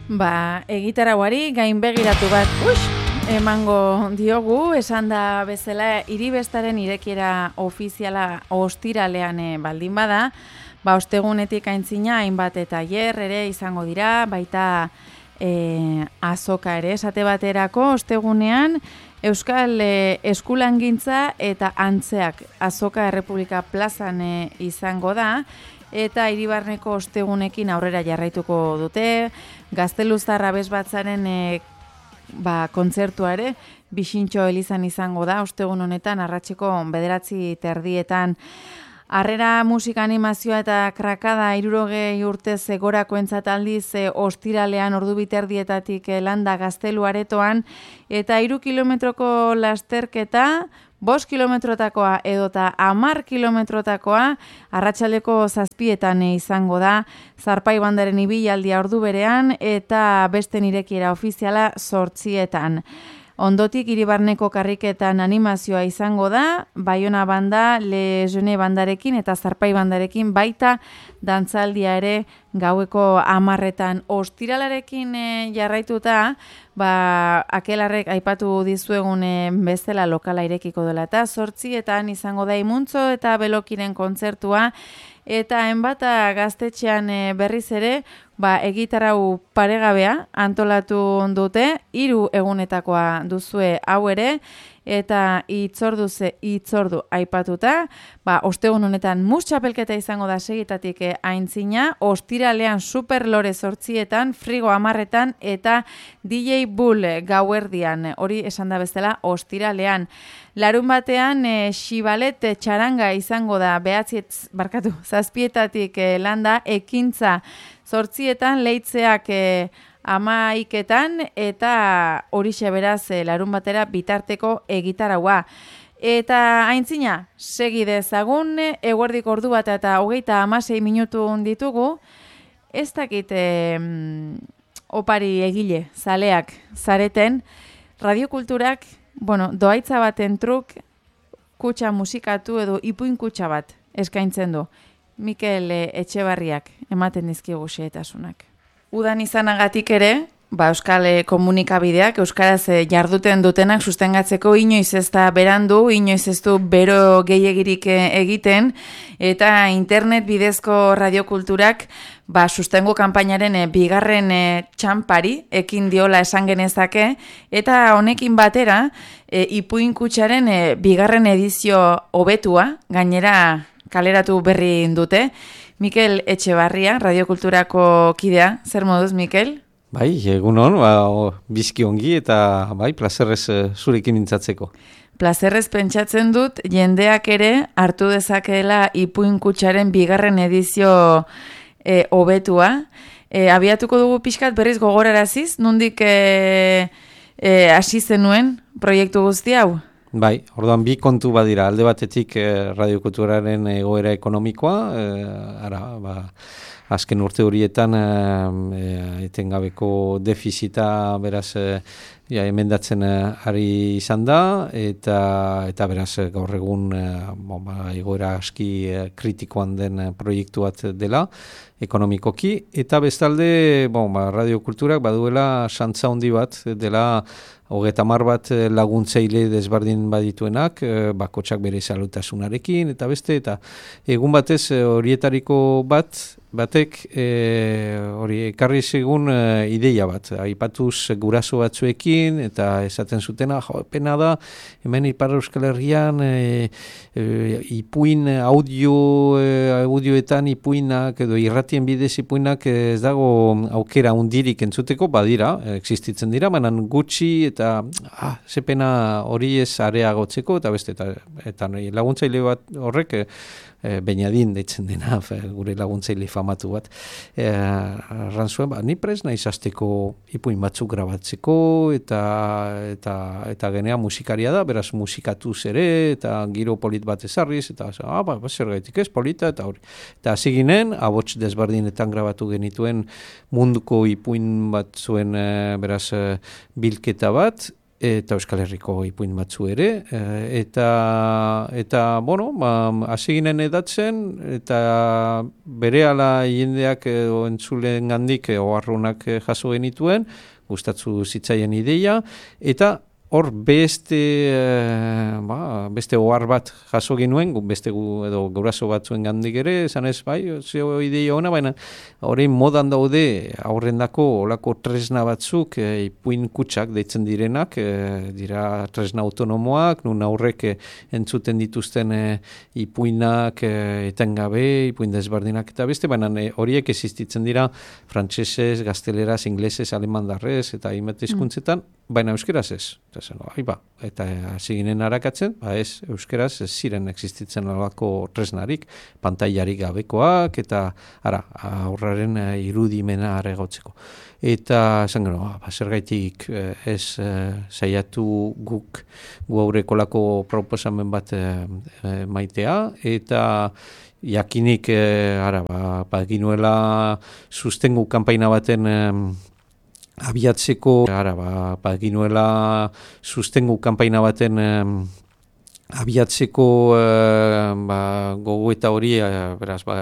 Egitarauari gainbegiratu bat emango diogu, esan da bezala Hiribestaren irekiera ofiziala ostiralean baldin bada, ostegunetik aintzina hainbat tailer ere izango dira, baita azoka ere, esate baterako ostegunean Euskal Eskulangintza eta Antzeak azoka Errepublika plazan izango da, eta Hiribarneko ostegunekin aurrera jarraituko dute, Gazteluztar Abesbatzaren kontzertua ere, Bixintxo elizan izango da, ostegun honetan, arratseko 9:30. Harrera musika animazioa eta krakada 60 urtez gorakoentzat aldiz ostiralean 2:30 landa Gaztelu aretoan, eta 3 kilometroko lasterketa, 5 kilometrotakoa edota 10 kilometrotakoa arratsaldeko 7:00 izango da, Zarpai bandaren ibilaldia ordu berean eta beste irekiera ofiziala 8:00. Ondotik Hiribarneko karriketan animazioa izango da, Baiona banda, Le Jeune bandarekin eta Zarpai bandarekin, baita dantzaldia ere gaueko 10:00. Ostiralarekin jarraituta, Akelarrek aipatu dizuegun bezala lokala irekiko dela, eta 8:00 izango da Imuntzo eta Belokiren kontzertua, eta enbata gaztetxean berriz ere, egitarau paregabea antolatu dute, 3 egunetakoa duzue hau ere, eta hitzordu aipatuta, ostegun honetan mus txapelketa izango da 6:00 aintzina, ostiralean Superlore 8:00, Frigo 10:00 eta DJ Bull gauerdian, hori esan da bezala ostiralean. Larun batean Xibalet txaranga izango da 7:00 landa, Ekintza 8:00, Leitzeak 11:00 eta horixe beraz larun batera bitarteko egitaraua. Eta aintzina, segi dezagun, eguerdiko ordu bat eta 36 minutu ditugu, ez dakit opari egile, zaleak, zareten, radiokulturak, doaitza baten truk, kutxa musikatu edo ipuin kutxa bat eskaintzen du. Mikel Etxebarriak ematen dizkigu xehetasunak. Udan izanagatik ere, Euskal komunikabideak, euskaraz jarduten dutenak sustengatzeko inoiz ez da berandu, inoiz ez du bero gehiagirik egiten, eta internet bidezko radiokulturak sustengo kanpainaren bigarren txampari ekin diola esan genezake, eta honekin batera ipuin kutxaren bigarren edizio hobetua, gainera kaleratu berri dute. Mikel Etxebarria, radiokulturako kidea, zer moduz, Mikel? Egunon, bizki ongi eta plazerrez zurekin mintzatzeko. Plazerrez pentsatzen dut, jendeak ere hartu dezakeela ipuin kutxaren bigarren edizio hobetua. Abiatuko dugu pixkat berriz gogoraraziz, nondik hasi zenuen proiektu guzti hau? Orduan bi kontu badira, alde batetik radiokulturaren egoera ekonomikoa, azken urte horietan etengabeko defizita beraz emendatzen ari izan da, eta beraz gaur egun egoera aski kritikoan den proiektu bat dela ekonomikoki, eta bestalde radiokulturak baduela santza handi bat dela 30 bat laguntzaile desberdin badituenak, bakotsak bere salutasunarekin, eta beste, eta egun batez horietariko batek hori ekarri segun ideia bat, aipatuz guraso batzuekin, eta esaten zutena, pena da, hemen Ipar Euskal Herrian ipuin audioetan ipuinak, edo irratien bidez ipuinak ez dago aukera hundirik entzuteko, badira, existitzen dira, manan gutxi, eta ze pena hori ez areagotzeko, eta beste, eta laguntzaile bat horrek, Beñadin deitzen dena, gure laguntzaile famatu bat. Rantzuen, ni prest naiz hasteko ipuin batzuk grabatzeko, eta genea musikaria da, beraz musikatuz ere, eta giro polit bat ezarriz, eta zer gaitik ez, polita, eta hori. Eta hasi ginen, abots desberdinetan grabatu genituen munduko ipuin batzuen beraz bilketa bat, eta Euskal Herriko ipuin batzu ere, eta bueno, hasi ginen edatzen, eta berehala jendeak entzulen gandik oharrunak jaso genituen, gustatzu zitzaien ideia, eta hor beste ohar bat jaso genuen, beste edo guraso batzuen gandik ere, esan ez, bai, zeo ideia ona, baina hori modan daude aurrendako olako tresna batzuk, ipuin kutsak deitzen direnak, dira tresna autonomoak, nun aurrek entzuten dituzten ipuinak etengabe, ipuin desberdinak eta beste, baina horiek existitzen dira frantsesez, gazteleraz, inglesez, alemandarrez eta hainbat hizkuntzetan, baina euskeraz ez. Eta hasi ginen arakatzen, ez euskeraz ez ziren existitzen alako tresnarik, pantailarik gabekoak, eta aurraren irudimena aregotzeko. Eta esan gero, zergaitik ez saiatu gu aurekolako proposamen bat maitea, eta jakinik ginuela sustengu kanpaina baten abiatzeko, ginuela sustengu kanpaina baten abiatzeko gogoeta hori, beraz,